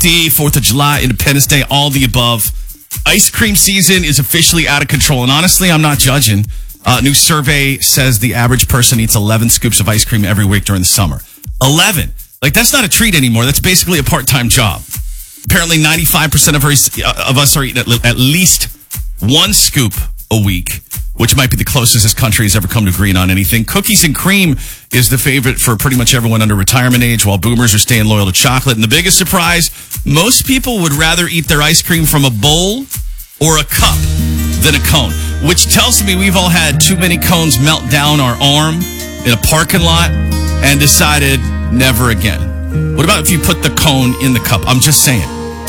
Day, 4th of July, Independence Day, all the above. Ice cream season is officially out of control. And honestly, I'm not judging. New survey says the average person eats 11 scoops of ice cream every week during the summer. 11. Like, that's not a treat anymore. That's basically a part-time job. Apparently, 95% of us are eating at least one scoop a week, which might be the closest this country has ever come to agreeing on anything. Cookies and cream is the favorite for pretty much everyone under retirement age, while boomers are staying loyal to chocolate. And the biggest surprise, most people would rather eat their ice cream from a bowl or a cup than a cone, which tells me we've all had too many cones melt down our arm in a parking lot and decided never again. What about if you put the cone in the cup? I'm just saying.